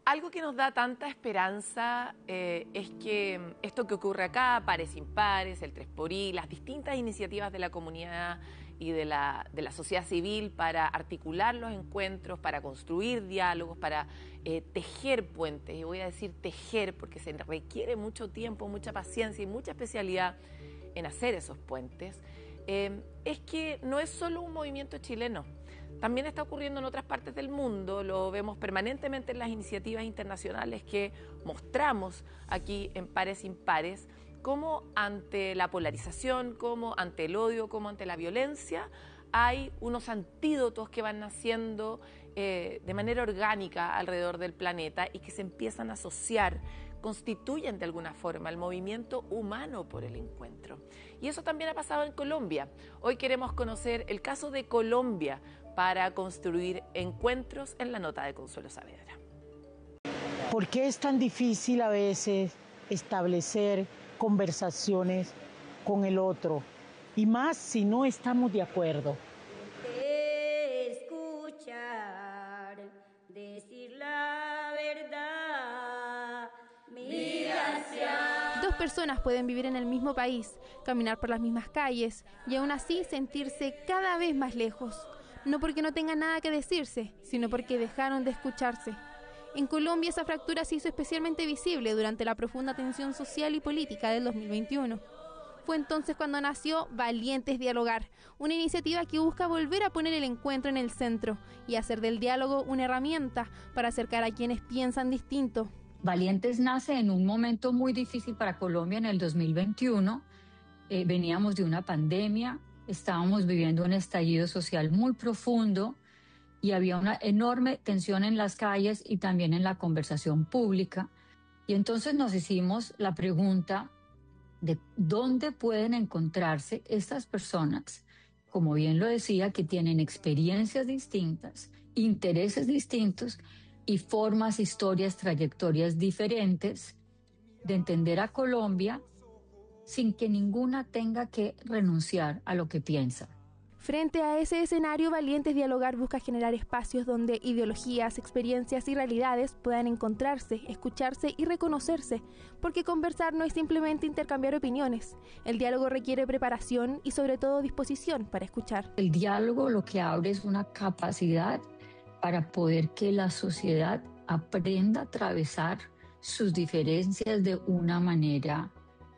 Algo que nos da tanta esperanza es que esto que ocurre acá, Pares Impares, el 3xI, las distintas iniciativas de la comunidad y de la sociedad civil para articular los encuentros, para construir diálogos, para tejer puentes, y voy a decir tejer porque se requiere mucho tiempo, mucha paciencia y mucha especialidad en hacer esos puentes, es que no es solo un movimiento chileno. También está ocurriendo en otras partes del mundo, lo vemos permanentemente en las iniciativas internacionales que mostramos aquí en Pares Impares, como ante la polarización, como ante el odio, como ante la violencia, hay unos antídotos que van naciendo de manera orgánica alrededor del planeta y que se empiezan a asociar, constituyen de alguna forma el movimiento humano por el encuentro. Y eso también ha pasado en Colombia. Hoy queremos conocer el caso de Colombia para construir encuentros en la nota de Consuelo Saavedra. ¿Por qué es tan difícil a veces establecer conversaciones con el otro? Y más si no estamos de acuerdo. Escuchar, decir la verdad, mira hacia... Dos personas pueden vivir en el mismo país, caminar por las mismas calles y aún así sentirse cada vez más lejos. No porque no tengan nada que decirse, sino porque dejaron de escucharse. En Colombia esa fractura se hizo especialmente visible durante la profunda tensión social y política del 2021. Fue entonces cuando nació Valientes Dialogar, una iniciativa que busca volver a poner el encuentro en el centro y hacer del diálogo una herramienta para acercar a quienes piensan distinto. Valientes nace en un momento muy difícil para Colombia en el 2021. Veníamos de una pandemia, estábamos viviendo un estallido social muy profundo y había una enorme tensión en las calles y también en la conversación pública. Y entonces nos hicimos la pregunta de dónde pueden encontrarse estas personas, como bien lo decía, que tienen experiencias distintas, intereses distintos y formas, historias, trayectorias diferentes de entender a Colombia sin que ninguna tenga que renunciar a lo que piensa. Frente a ese escenario, Valientes Dialogar busca generar espacios donde ideologías, experiencias y realidades puedan encontrarse, escucharse y reconocerse, porque conversar no es simplemente intercambiar opiniones. El diálogo requiere preparación y sobre todo disposición para escuchar. El diálogo lo que abre es una capacidad para poder que la sociedad aprenda a atravesar sus diferencias de una manera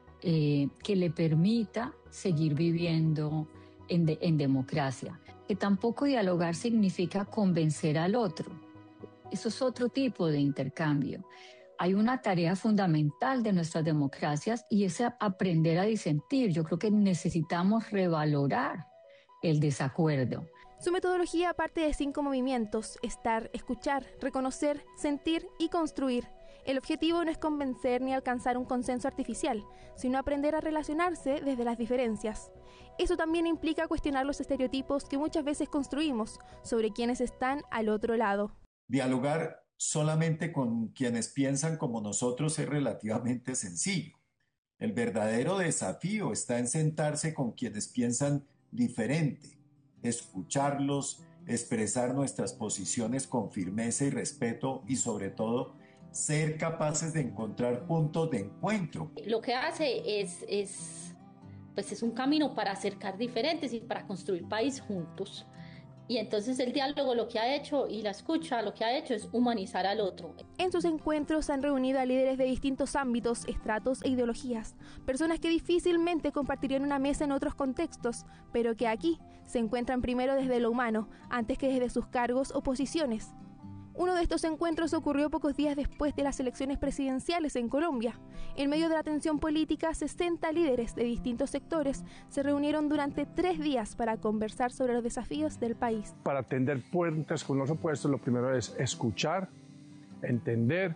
que le permita seguir viviendo en democracia. Que tampoco dialogar significa convencer al otro. Eso es otro tipo de intercambio. Hay una tarea fundamental de nuestras democracias y es aprender a disentir. Yo creo que necesitamos revalorar el desacuerdo. Su metodología parte de 5 movimientos: estar, escuchar, reconocer, sentir y construir. El objetivo no es convencer ni alcanzar un consenso artificial, sino aprender a relacionarse desde las diferencias. Eso también implica cuestionar los estereotipos que muchas veces construimos sobre quienes están al otro lado. Dialogar solamente con quienes piensan como nosotros es relativamente sencillo. El verdadero desafío está en sentarse con quienes piensan diferente, escucharlos, expresar nuestras posiciones con firmeza y respeto y sobre todo ser capaces de encontrar puntos de encuentro. Lo que hace es un camino para acercar diferentes y para construir país juntos. Y entonces el diálogo lo que ha hecho y la escucha lo que ha hecho es humanizar al otro. En sus encuentros han reunido a líderes de distintos ámbitos, estratos e ideologías, personas que difícilmente compartirían una mesa en otros contextos, pero que aquí se encuentran primero desde lo humano, antes que desde sus cargos o posiciones. Uno de estos encuentros ocurrió pocos días después de las elecciones presidenciales en Colombia. En medio de la tensión política, 60 líderes de distintos sectores se reunieron durante 3 días para conversar sobre los desafíos del país. Para tender puentes con los opuestos, lo primero es escuchar, entender,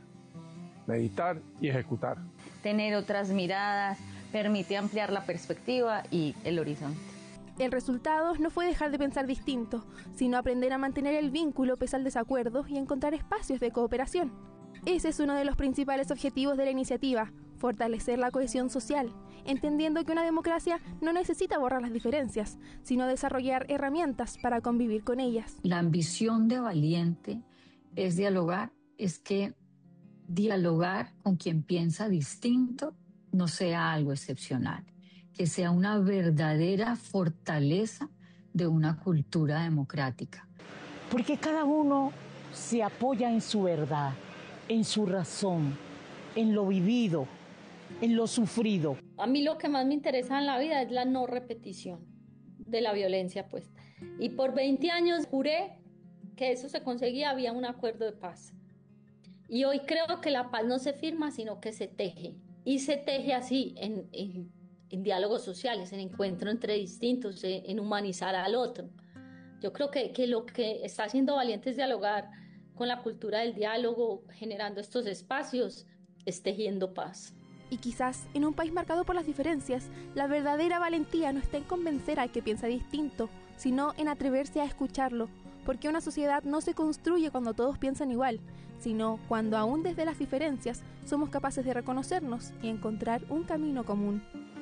meditar y ejecutar. Tener otras miradas permite ampliar la perspectiva y el horizonte. El resultado no fue dejar de pensar distinto, sino aprender a mantener el vínculo pese al desacuerdo y encontrar espacios de cooperación. Ese es uno de los principales objetivos de la iniciativa: fortalecer la cohesión social, entendiendo que una democracia no necesita borrar las diferencias, sino desarrollar herramientas para convivir con ellas. La ambición de Valiente es dialogar, es que dialogar con quien piensa distinto no sea algo excepcional, que sea una verdadera fortaleza de una cultura democrática. Porque cada uno se apoya en su verdad, en su razón, en lo vivido, en lo sufrido. A mí lo que más me interesa en la vida es la no repetición de la violencia, pues. Y por 20 años juré que eso se conseguía, había un acuerdo de paz. Y hoy creo que la paz no se firma, sino que se teje. Y se teje así, en diálogos sociales, en encuentro entre distintos, en humanizar al otro. Yo creo que lo que está haciendo Valiente es dialogar con la cultura del diálogo, generando estos espacios, es tejiendo paz. Y quizás en un país marcado por las diferencias, la verdadera valentía no está en convencer al que piensa distinto, sino en atreverse a escucharlo, porque una sociedad no se construye cuando todos piensan igual, sino cuando aún desde las diferencias somos capaces de reconocernos y encontrar un camino común.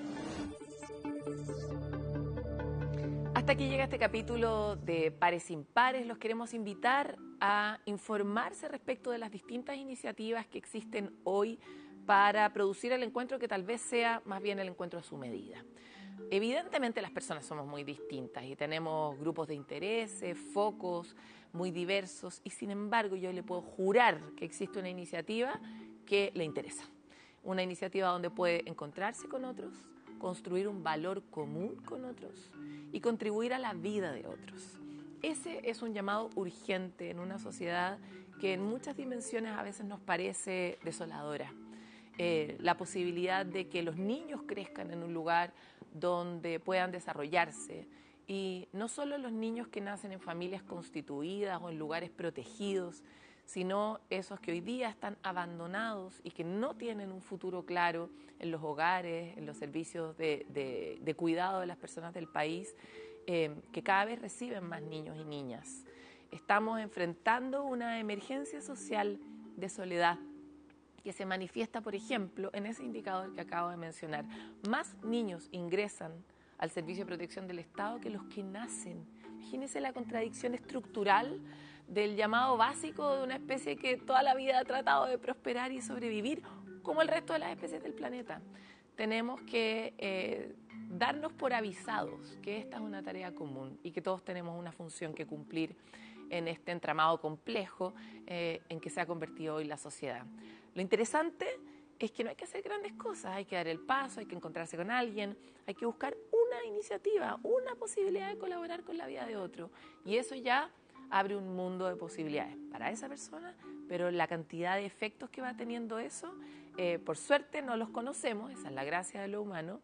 Hasta aquí llega este capítulo de Pares Impares. Los queremos invitar a informarse respecto de las distintas iniciativas que existen hoy para producir el encuentro que tal vez sea más bien el encuentro a su medida. Evidentemente las personas somos muy distintas y tenemos grupos de intereses, focos muy diversos, y sin embargo yo le puedo jurar que existe una iniciativa que le interesa. Una iniciativa donde puede encontrarse con otros, construir un valor común con otros y contribuir a la vida de otros. Ese es un llamado urgente en una sociedad que en muchas dimensiones a veces nos parece desoladora. La posibilidad de que los niños crezcan en un lugar donde puedan desarrollarse, y no solo los niños que nacen en familias constituidas o en lugares protegidos, sino esos que hoy día están abandonados y que no tienen un futuro claro en los hogares, en los servicios de cuidado de las personas del país, que cada vez reciben más niños y niñas. Estamos enfrentando una emergencia social de soledad que se manifiesta, por ejemplo, en ese indicador que acabo de mencionar. Más niños ingresan al Servicio de Protección del Estado que los que nacen. Imagínense la contradicción estructural del llamado básico de una especie que toda la vida ha tratado de prosperar y sobrevivir como el resto de las especies del planeta. Tenemos que darnos por avisados que esta es una tarea común y que todos tenemos una función que cumplir en este entramado complejo en que se ha convertido hoy la sociedad. Lo interesante es que no hay que hacer grandes cosas, hay que dar el paso, hay que encontrarse con alguien, hay que buscar una iniciativa, una posibilidad de colaborar con la vida de otro. Y eso ya abre un mundo de posibilidades para esa persona, pero la cantidad de efectos que va teniendo eso, por suerte no los conocemos, esa es la gracia de lo humano,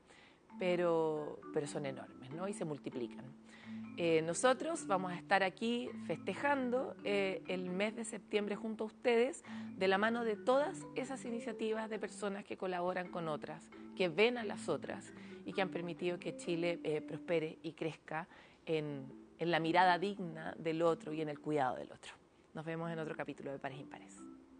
pero son enormes, ¿no? Y se multiplican. Nosotros vamos a estar aquí festejando el mes de septiembre junto a ustedes, de la mano de todas esas iniciativas de personas que colaboran con otras, que ven a las otras y que han permitido que Chile prospere y crezca en la mirada digna del otro y en el cuidado del otro. Nos vemos en otro capítulo de Pares Impares.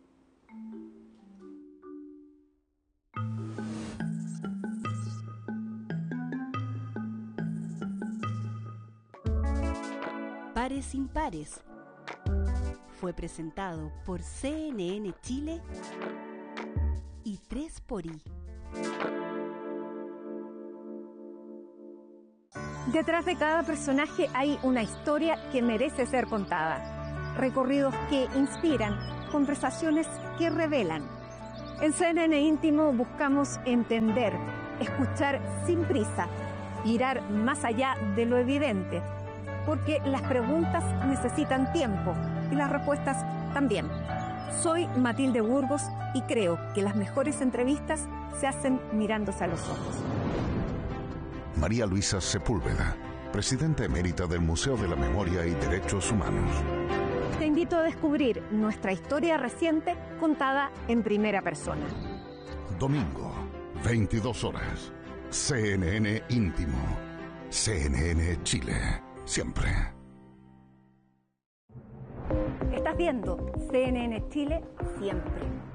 Pares Impares fue presentado por CNN Chile y 3xI. Detrás de cada personaje hay una historia que merece ser contada. Recorridos que inspiran, conversaciones que revelan. En CNN Íntimo buscamos entender, escuchar sin prisa, mirar más allá de lo evidente. Porque las preguntas necesitan tiempo y las respuestas también. Soy Matilde Burgos y creo que las mejores entrevistas se hacen mirándose a los ojos. María Luisa Sepúlveda, presidenta emérita del Museo de la Memoria y Derechos Humanos. Te invito a descubrir nuestra historia reciente contada en primera persona. Domingo, 22 horas. CNN Íntimo. CNN Chile. Siempre. Estás viendo CNN Chile siempre.